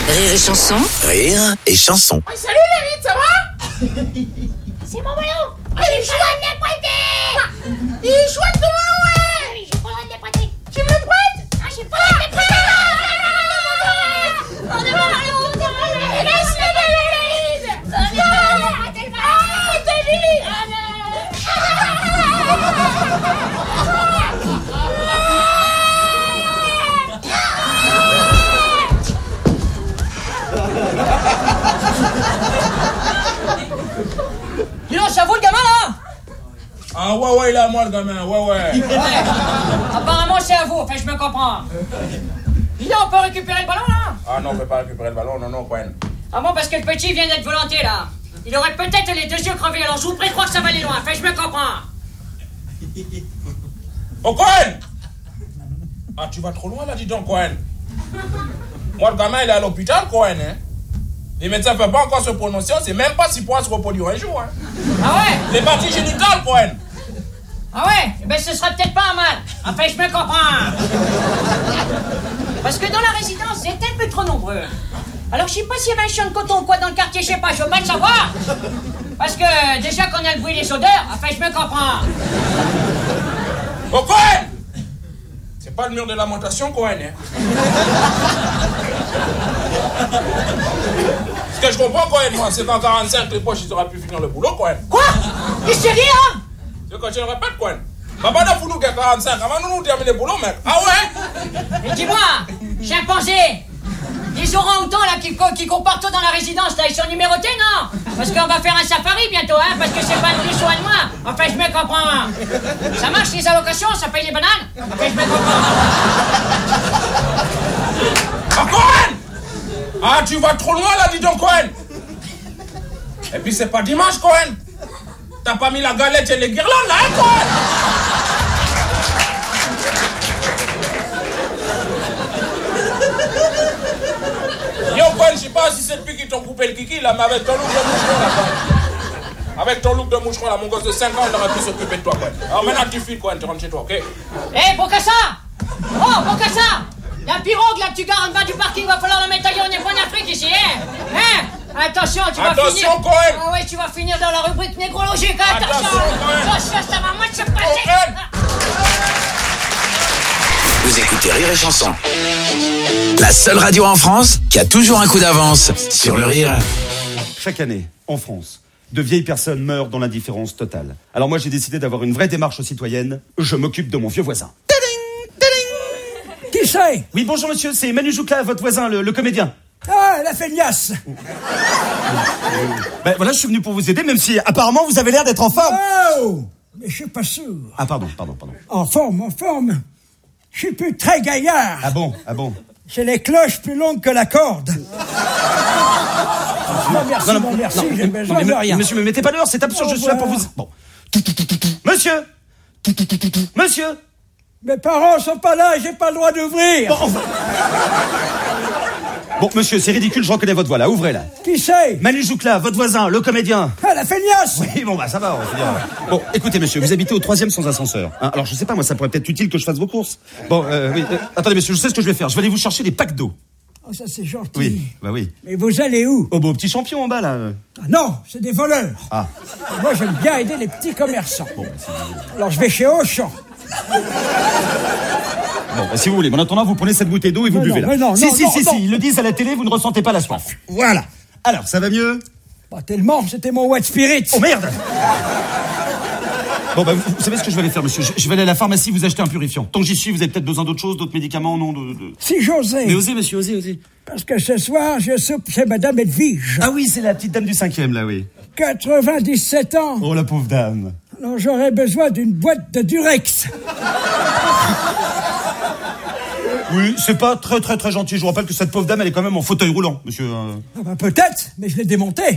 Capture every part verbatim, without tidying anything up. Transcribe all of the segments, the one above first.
Rire et chanson. Rire et chanson. Oh, salut David, ça va? C'est mon ballon. Oh, il est chouette de le prêter. Il est chouette de ballon, ouais. Oui, j'ai pas le droit de le prêter. Tu me le prêtes? Non, j'ai pas le droit de le prêter. On est bon, allons, on est bon. Laisse-le, David. Arrêtez le ballon. Ah, David. Ah, non. Dis donc, c'est à vous le gamin là? Ah ouais ouais il est à moi le gamin, ouais ouais. Ouais. Apparemment c'est à vous, enfin je me comprends. Dis donc, on peut récupérer le ballon là? Ah non, on peut pas récupérer le ballon, non non Cohen. Ah bon, parce que le petit vient d'être volanté là. Il aurait peut-être les deux yeux crevés, alors je vous prie de croire que ça va aller loin, enfin je me comprends. Oh Cohen! Ah tu vas trop loin là, dis donc Cohen. Moi le gamin il est à l'hôpital Cohen hein. Les médecins ne peuvent pas encore se prononcer, on sait même pas s'il pourra se reproduire un jour hein. Ah ouais? Les parties génitales Cohen. Ah ouais? Eh ben ce serait peut-être pas un mal. Enfin je me comprends. Parce que dans la résidence, vous êtes un peu trop nombreux. Alors je sais pas s'il y avait un champ de coton ou quoi dans le quartier, je sais pas, je veux pas le savoir. Parce que déjà qu'on a le bruit des odeurs, enfin je me comprends. Oh Cohen! C'est pas le mur de lamentation Cohen hein. Ce que je comprends Cohen moi, c'est qu'en quarante-cinq les poches ils auraient pu finir le boulot Cohen. Quoi? T'es sérieux hein? C'est que je le répète Cohen. Papa n'a voulu qu'à quarante-cinq, avant nous nous terminer le boulot mec. Ah ouais? Mais dis-moi, chimpanzé, les orang-outans là qui, qui comportent dans la résidence là, ils sont numérotés non? Parce qu'on va faire un safari bientôt hein, parce que c'est pas de plus soin de moi. Enfin je me comprends. Ça marche les allocations, ça paye les bananes? Enfin je me comprends. Ah Cohen! Ah tu vas trop loin là dis donc Cohen. Et puis c'est pas dimanche Cohen. T'as pas mis la galette et les guirlandes là hein Cohen? Yo Cohen, je sais pas si c'est depuis qu'ils t'ont coupé le kiki là, mais avec ton look de moucheron là Cohen. Avec ton look de moucheron là, mon gosse de cinq ans, il aurait pu s'occuper de toi Cohen. Alors maintenant tu files Cohen, tu rentres chez toi, ok? Hé, hey, Bocassa! Oh, Bocassa! La pirogue là que tu gares en bas du parking, va falloir la mettre ailleurs, on n'est pas en Afrique ici, hein? Hein? Attention, tu vas Attention, finir... Cohen! Ah ouais, tu vas finir dans la rubrique négrologique, hein? Attention! Attention, Cohen! Attention, ça va mal se passer! Cohen! Vous écoutez Rire et chanson. La seule radio en France qui a toujours un coup d'avance sur le rire. Chaque année, en France, de vieilles personnes meurent dans l'indifférence totale. Alors moi, j'ai décidé d'avoir une vraie démarche citoyenne. Je m'occupe de mon vieux voisin. Qui c'est? Oui, bonjour monsieur, c'est Manu Joucla, votre voisin, le, le comédien. Ah, la feignasse. Ben voilà, je suis venu pour vous aider, même si apparemment vous avez l'air d'être en forme. Oh, mais je suis pas sûr. Ah pardon, pardon, pardon. En forme, en forme. Je suis plus très gaillard. Ah bon, ah bon. J'ai les cloches plus longues que la corde. Non, merci, non, non, merci, non, j'ai non, besoin mais, de rien. Monsieur, me mettez pas l'heure, c'est absurde, je suis là pour vous... Bon. Monsieur Monsieur Mes parents sont pas là, j'ai pas le droit d'ouvrir. Bon, enfin... bon, monsieur, c'est ridicule, je reconnais votre voix là, ouvrez là. Qui c'est? Manu Joucla, votre voisin, le comédien. Ah, la feignasse. Oui, bon bah ça va, on va dire. Bon, écoutez monsieur, vous habitez au troisième sans ascenseur. Hein, alors je sais pas, moi ça pourrait peut-être utile que je fasse vos courses. Bon, euh, oui, euh, attendez monsieur, je sais ce que je vais faire, je vais aller vous chercher des packs d'eau. Oh, ça c'est gentil. Oui, bah oui. Mais vous allez où? Au beau petit champion en bas là. Ah non, c'est des voleurs. Ah. Moi j'aime bien aider les petits commerçants. Bon, bah, c'est... Alors je vais chez Auchan. Bon, bah, si vous voulez, mais en attendant, vous prenez cette bouteille d'eau et vous mais buvez non, là. mais non, si, non, si, non, si, non. si, ils le disent à la télé, vous ne ressentez pas la soif. Voilà. Alors, ça va mieux? Pas tellement, c'était mon wet spirit. Oh merde! Bon, bah, vous, vous savez ce que je vais aller faire, monsieur? Je, je vais aller à la pharmacie vous acheter un purifiant. Tant que j'y suis, vous avez peut-être besoin d'autre chose, d'autres médicaments, non? De, de... Si j'osais. Mais osez, monsieur, osez, osez. Parce que ce soir, je soupe chez Madame Edwige. Ah oui, c'est la petite dame du cinquième, là, oui. quatre-vingt-dix-sept ans. Oh, la pauvre dame. Alors j'aurais besoin d'une boîte de Durex. Oui, c'est pas très, très, très gentil. Je vous rappelle que cette pauvre dame, elle est quand même en fauteuil roulant, monsieur. Euh... Ah bah peut-être, mais je l'ai démonté.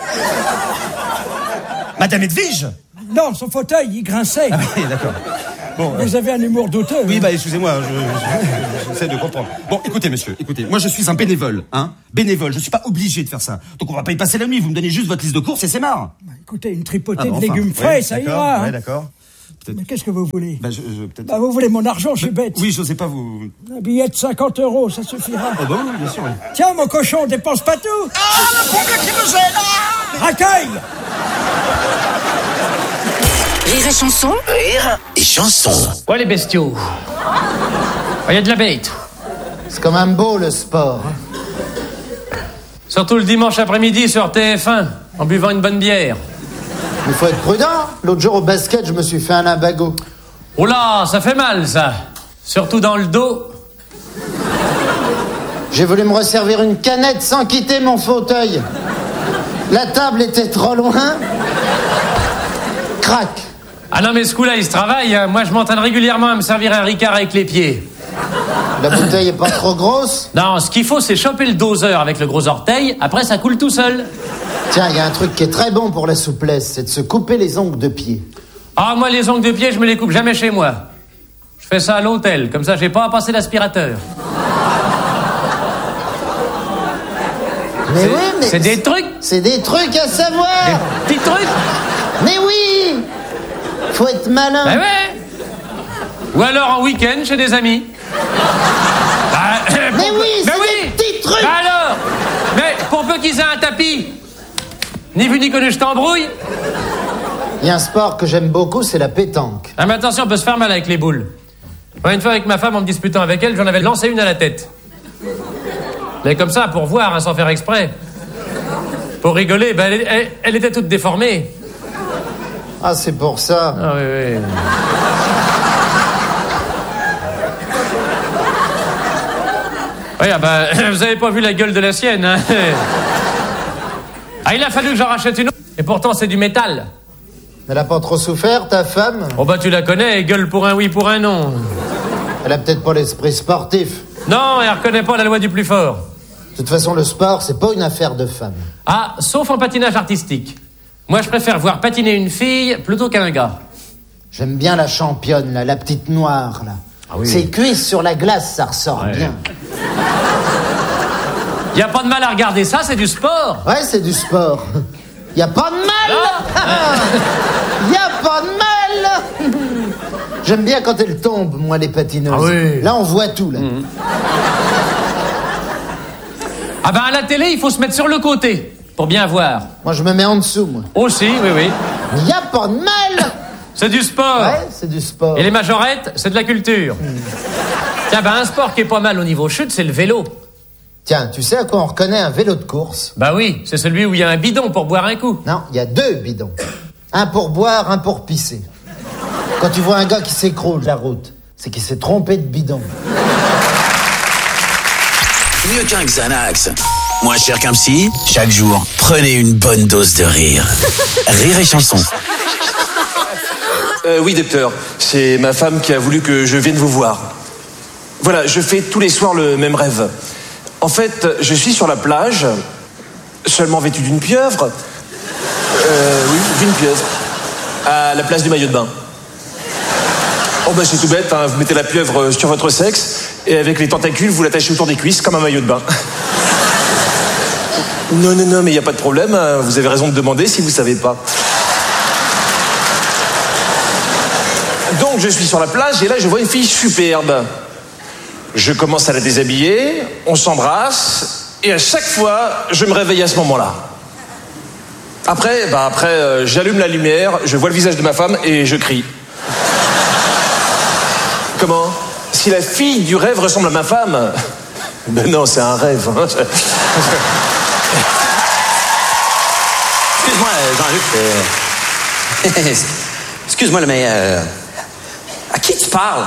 Madame Edwige? Non, son fauteuil, il grinçait. Ah oui, d'accord. Bon, vous euh... avez un humour douteux. Oui, hein. bah excusez-moi, je, je, j'essaie de comprendre. Bon, écoutez, monsieur, écoutez, moi je suis un bénévole, hein, bénévole, je suis pas obligé de faire ça. Donc on va pas y passer la nuit, vous me donnez juste votre liste de courses et c'est marre. Bah, écoutez, une tripotée Ah bon, de légumes enfin, frais, ouais, ça d'accord, ira. Ouais, hein. d'accord. Mais qu'est-ce que vous voulez? Bah, je, je, peut-être... Bah, vous voulez mon argent, je suis bête. Oui, je sais pas vous... Un billet de cinquante euros, ça suffira. Oh bah oui, bien sûr. Oui. Tiens, mon cochon, dépense pas tout. Ah, le problème qui nous aide. Ah Racaille. Rire et chanson. Rire et chanson. Ouais, les bestiaux. Il y a de la bête. C'est quand même beau, le sport. Surtout le dimanche après-midi sur T F un, en buvant une bonne bière. Il faut être prudent. L'autre jour, au basket, je me suis fait un limbago. Oh là, ça fait mal, ça. Surtout dans le dos. J'ai voulu me resservir une canette sans quitter mon fauteuil. La table était trop loin. Crac. Ah non, mais ce coup-là, il se travaille. Hein. Moi, je m'entraîne régulièrement à me servir un Ricard avec les pieds. La bouteille est pas trop grosse? Non, ce qu'il faut, c'est choper le doseur avec le gros orteil. Après, ça coule tout seul. Tiens, il y a un truc qui est très bon pour la souplesse, c'est de se couper les ongles de pied. Ah, moi, les ongles de pied, je me les coupe jamais chez moi. Je fais ça à l'hôtel, comme ça, j'ai pas à passer l'aspirateur. Mais C'est- oui, mais... c'est des trucs. C'est des trucs à savoir. Des petits trucs. Mais oui. Faut être malin. Ben ouais. Ou alors en week-end chez des amis. Bah, Mais pour- oui, mais c'est oui. des petits trucs. Bah alors. Mais pour peu qu'ils aient un tapis. Ni vu ni connu, je t'embrouille. Il y a un sport que j'aime beaucoup, c'est la pétanque. Ah mais attention, on peut se faire mal avec les boules. Moi, une fois avec ma femme, en me disputant avec elle, j'en avais lancé une à la tête. Mais comme ça, pour voir, hein, sans faire exprès. Pour rigoler, ben, elle, elle- elle était toute déformée. Ah, c'est pour ça. Ah oui, oui. Oui, ah ben, vous avez pas vu la gueule de la sienne, hein. Ah, il a fallu que j'en rachète une autre. Et pourtant, c'est du métal. Elle a pas trop souffert, ta femme? Oh bah, tu la connais, gueule pour un oui, pour un non. Elle a peut-être pas l'esprit sportif. Non, elle reconnaît pas la loi du plus fort. De toute façon, le sport, c'est pas une affaire de femme. Ah, sauf en patinage artistique. Moi, je préfère voir patiner une fille plutôt qu'un gars. J'aime bien la championne, là, la petite noire, là. Ah oui. Ses cuisses sur la glace, ça ressort Ouais. bien. Y a pas de mal à regarder ça, c'est du sport. Ouais, c'est du sport. Y a pas de mal. Y a pas de mal. J'aime bien quand elle tombe, moi, les patineuses. Ah oui. Là, on voit tout, là. Mmh. Ah ben, à la télé, il faut se mettre sur le côté, pour bien voir. Moi, je me mets en dessous, moi. Aussi, oui, oui. Mais y a pas de mal. C'est du sport. Ouais, c'est du sport. Et les majorettes, c'est de la culture. Tiens, ben, un sport qui est pas mal au niveau chute, c'est le vélo. Tiens, tu sais à quoi on reconnaît un vélo de course? Bah oui, c'est celui où il y a un bidon pour boire un coup. Non, il y a deux bidons. Un pour boire, un pour pisser. Quand tu vois un gars qui s'écroule la route, c'est qu'il s'est trompé de bidon. Mieux qu'un Xanax. Moins cher qu'un psy, chaque jour, prenez une bonne dose de rire. Rire et chanson. Euh, oui, docteur. C'est ma femme qui a voulu que je vienne vous voir. Voilà, je fais tous les soirs le même rêve. En fait, je suis sur la plage, seulement vêtu d'une pieuvre. Euh, oui, d'une pieuvre. À la place du maillot de bain. Oh bah c'est tout bête, hein, vous mettez la pieuvre sur votre sexe et avec les tentacules, vous l'attachez autour des cuisses comme un maillot de bain. Non, non, non, mais il n'y a pas de problème, hein, vous avez raison de demander si vous ne savez pas. Donc je suis sur la plage et là je vois une fille superbe. Je commence à la déshabiller, on s'embrasse et à chaque fois je me réveille à ce moment-là. Après, bah après euh, j'allume la lumière, je vois le visage de ma femme et je crie. Comment? Si la fille du rêve ressemble à ma femme? Ben non, c'est un rêve. Hein. Excuse-moi, Jean-Luc. Euh... Excuse-moi, mais... Euh... À qui tu parles?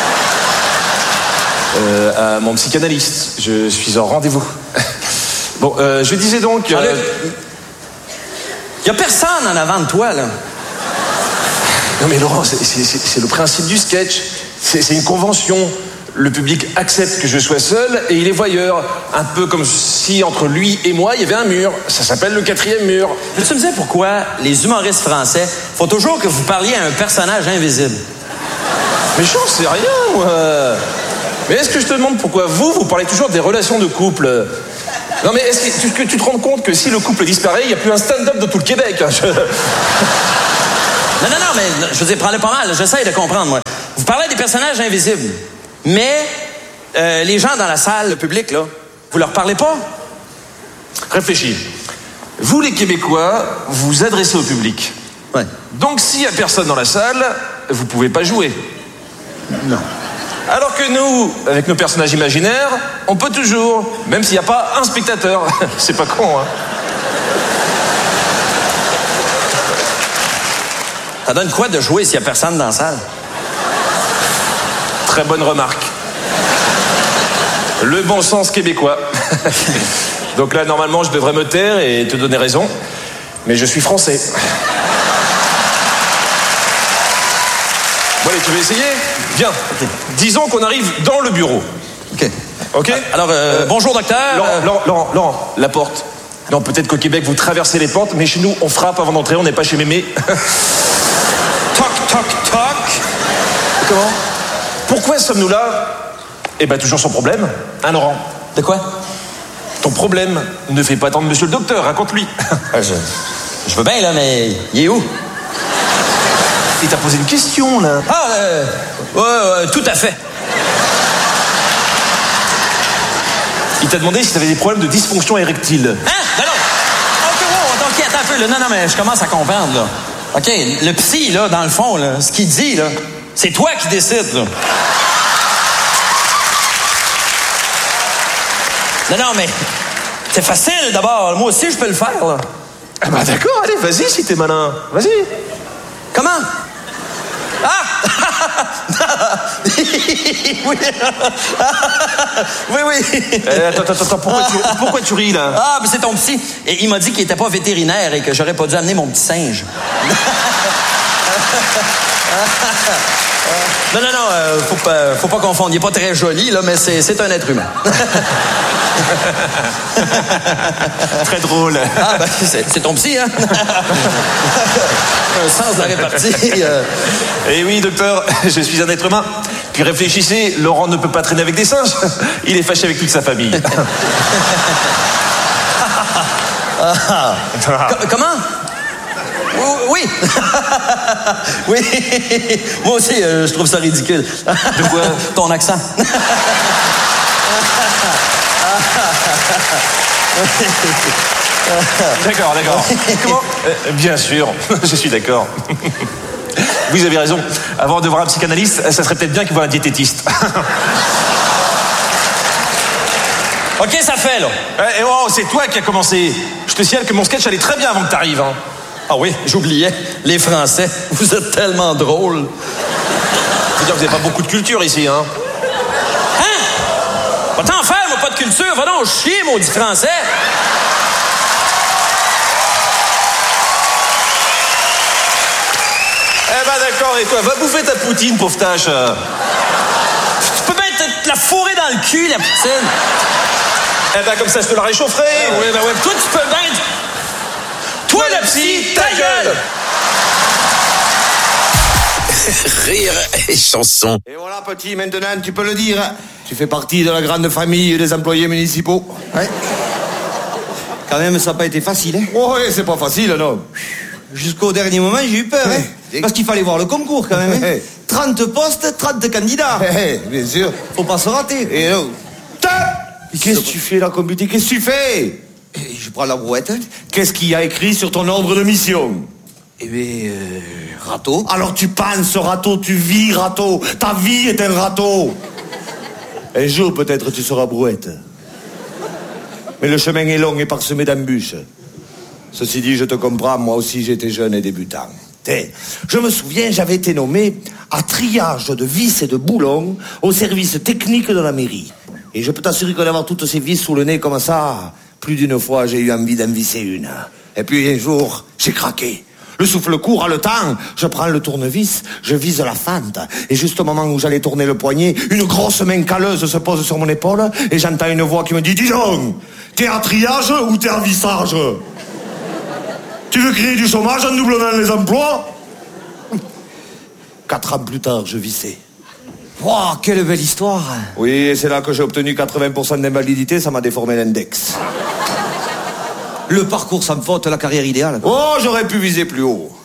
Euh, à mon psychanalyste. Je suis en rendez-vous. Bon, euh, je disais donc... Jean-Luc, euh... y a personne en avant de toi, là. Non mais Laurent, c'est, c'est, c'est, c'est le principe du sketch. C'est, c'est une convention. Le public accepte que je sois seul et il est voyeur. Un peu comme si entre lui et moi, il y avait un mur. Ça s'appelle le quatrième mur. Peux-tu me dire pourquoi les humoristes français faut toujours que vous parliez à un personnage invisible? Mais j'en sais rien, moi. Mais est-ce que je te demande pourquoi vous, vous parlez toujours des relations de couple? Non mais est-ce que tu, que tu te rends compte que si le couple disparaît, il n'y a plus un stand-up de tout le Québec, hein? Je... Non, non, non, mais je vous ai parlé pas mal. J'essaie de comprendre, moi. Vous parlez des personnages invisibles. Mais euh, les gens dans la salle, le public, là, vous leur parlez pas? Réfléchis. Vous, les Québécois, vous vous adressez au public. Ouais. Donc, s'il y a personne dans la salle, vous pouvez pas jouer. Non. Alors que nous, avec nos personnages imaginaires, on peut toujours, même s'il n'y a pas un spectateur. C'est pas con, hein. Ça donne quoi de jouer s'il n'y a personne dans la salle? Très bonne remarque. Le bon sens québécois. Donc là, normalement, je devrais me taire et te donner raison. Mais je suis français. Bon, allez, tu veux essayer? Viens. Okay. Disons qu'on arrive dans le bureau. OK. OK? Alors, euh, bonjour, docteur. Laurent, Laurent, Laurent, Laurent, la porte. Non, peut-être qu'au Québec, vous traversez les portes, mais chez nous, on frappe avant d'entrer, on n'est pas chez mémé. Toc, toc, toc. Comment? Pourquoi sommes-nous là? Eh ben, toujours son problème. Hein, Laurent? De quoi? Ton problème. Ne fais pas attendre monsieur le docteur, raconte-lui. je, je veux bien, là, mais il est où? Il t'a posé une question, là. Ah, euh, ouais, ouais, tout à fait. Il t'a demandé si t'avais des problèmes de dysfonction érectile. Hein? Non, non. OK, wow, OK, attends un peu, là. Non, non, mais je commence à comprendre, là. OK, le psy, là, dans le fond, là, ce qu'il dit, là, c'est toi qui décides, là. Non, non, mais c'est facile, d'abord. Moi aussi, je peux le faire, là. Ah bah d'accord, allez, vas-y si t'es malin. Vas-y. Comment? Ah! oui. oui, oui. Eh, attends, attends, attends, pourquoi tu, pourquoi tu ris, là? Ah, mais c'est ton psy. Et il m'a dit qu'il était pas vétérinaire et que j'aurais pas dû amener mon petit singe. Non, non, non, euh, faut pas, faut pas confondre. Il est pas très joli, là, mais c'est, c'est un être humain. Très drôle. Ah, ben, c'est, c'est ton psy, hein? Un sens de la répartie. Euh... Eh oui, docteur, je suis un être humain. Puis réfléchissez, Laurent ne peut pas traîner avec des singes. Il est fâché avec toute sa famille. Ah. C- comment? Oui. Oui. Moi aussi, euh, je trouve ça ridicule. De quoi? Ton accent. D'accord, d'accord. Comment? euh, Bien sûr, je suis d'accord. Vous avez raison. Avant de voir un psychanalyste, ça serait peut-être bien qu'il voit un diététiste. OK, ça fait, là. Eh, oh, c'est toi qui as commencé. Je te signale que mon sketch allait très bien avant que t'arrives, hein. Ah oui, j'oubliais. Les Français, vous êtes tellement drôles. Je veux dire, vous n'avez pas beaucoup de culture ici, hein? Hein? Va t'en faire, moi, pas de culture. Va donc chier, maudit Français. Eh ben d'accord, et toi, va bouffer ta poutine, pauvre tâche. Tu peux bien te, te la fourrer dans le cul, la poutine. Eh ben comme ça, je te la réchaufferai. Ah, oui, ben oui. Toi, tu peux bien... Toi, le psy, ta gueule! Rire et chanson. Et voilà, petit, maintenant, tu peux le dire. Tu fais partie de la grande famille des employés municipaux. Ouais. Quand même, ça n'a pas été facile, hein? Oh, oui, c'est pas facile, non. Jusqu'au dernier moment, j'ai eu peur, hein? Ouais. Parce qu'il fallait voir le concours, quand même, hein? trente postes, trente candidats. Bien sûr. Faut pas se rater. Et non. Qu'est-ce que tu fais là, computer? Qu'est-ce que tu fais? Je prends la brouette. Qu'est-ce qu'il y a écrit sur ton ordre de mission? Eh bien, euh, râteau. Alors tu penses râteau, tu vis râteau. Ta vie est un râteau. Un jour, peut-être, tu seras brouette. Mais le chemin est long et parsemé d'embûches. Ceci dit, je te comprends, moi aussi j'étais jeune et débutant. T'sais, je me souviens, j'avais été nommé à triage de vis et de boulons au service technique de la mairie. Et je peux t'assurer que d'avoir toutes ces vis sous le nez comme ça, plus d'une fois j'ai eu envie d'en visser une. Et puis un jour, j'ai craqué. Le souffle court, à le temps, je prends le tournevis, je vise la fente. Et juste au moment où j'allais tourner le poignet, une grosse main calleuse se pose sur mon épaule et j'entends une voix qui me dit « Dis donc, t'es à triage ou t'es à vissage ? Tu veux créer du chômage en doublement les emplois ?» Quatre ans plus tard, je vissais. Wow, quelle belle histoire. Oui, et c'est là que j'ai obtenu quatre-vingts pour cent d'invalidité, ça m'a déformé l'index. Le parcours sans faute, la carrière idéale. Oh, j'aurais pu viser plus haut.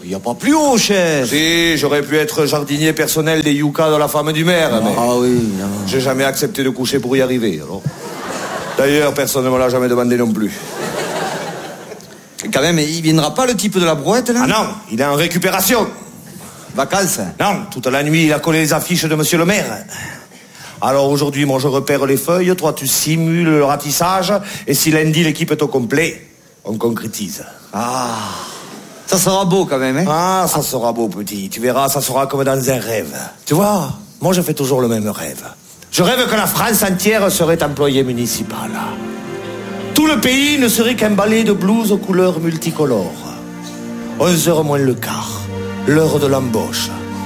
n'y a pas plus haut, chef. Si, j'aurais pu être jardinier personnel des Yucca de la femme du maire, mais... Ah oui, non. J'ai jamais accepté de coucher pour y arriver, alors. D'ailleurs, personne ne me l'a jamais demandé non plus. Et quand même, il viendra pas le type de la brouette, là? Ah non, il est en récupération. Vacances? Non, toute la nuit, il a collé les affiches de monsieur le maire. Alors aujourd'hui, moi je repère les feuilles, toi tu simules le ratissage, et si lundi l'équipe est au complet, on concrétise. Ah, ça sera beau quand même, hein? Ah, ça sera beau, petit. Tu verras, ça sera comme dans un rêve. Tu vois, moi je fais toujours le même rêve. Je rêve que la France entière serait employée municipale. Tout le pays ne serait qu'un balai de blouses aux couleurs multicolores. onze heures moins le quart, l'heure de l'embauche.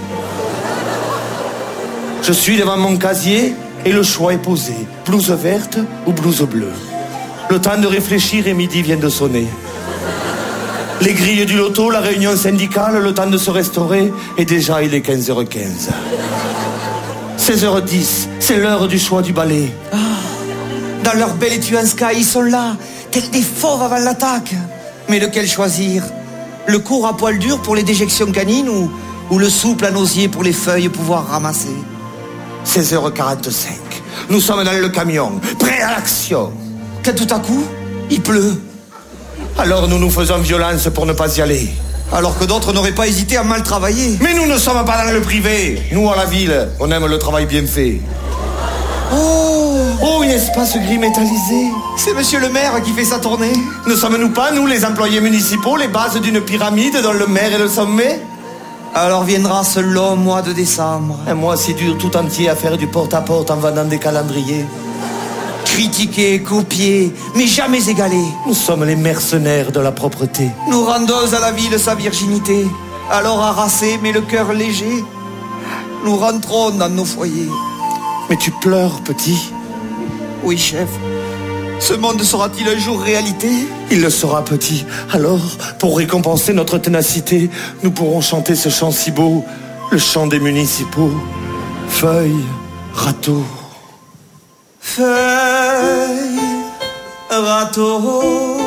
Je suis devant mon casier et le choix est posé. Blouse verte ou blouse bleue. Le temps de réfléchir et midi vient de sonner. Les grilles du loto, la réunion syndicale, le temps de se restaurer et déjà il est quinze heures quinze. seize heures dix, c'est l'heure du choix du balai. Ah, dans leur belle étui en sky, ils sont là, tels des fauves avant l'attaque. Mais lequel choisir? Le court à poil dur pour les déjections canines ou, ou le souple à nosier pour les feuilles pouvoir ramasser? seize heures quarante-cinq. Nous sommes dans le camion, prêts à l'action. Quand tout à coup, il pleut. Alors nous nous faisons violence pour ne pas y aller. Alors que d'autres n'auraient pas hésité à mal travailler. Mais nous ne sommes pas dans le privé. Nous, à la ville, on aime le travail bien fait. Oh, oh, un espace gris métallisé. C'est monsieur le maire qui fait sa tournée. Ne sommes-nous pas, nous, les employés municipaux, les bases d'une pyramide dont le maire est le sommet? Alors viendra ce long mois de décembre. Un mois si dur tout entier à faire du porte-à-porte en vendant des calendriers. Critiquer, copier, mais jamais égaler. Nous sommes les mercenaires de la propreté. Nous rendons à la ville sa virginité. Alors harassé, mais le cœur léger, nous rentrons dans nos foyers. Mais tu pleures, petit? Oui, chef. Ce monde sera-t-il un jour réalité? Il le sera, petit. Alors, pour récompenser notre ténacité, nous pourrons chanter ce chant si beau, le chant des municipaux. Feuilles, râteaux. Feuilles, râteaux.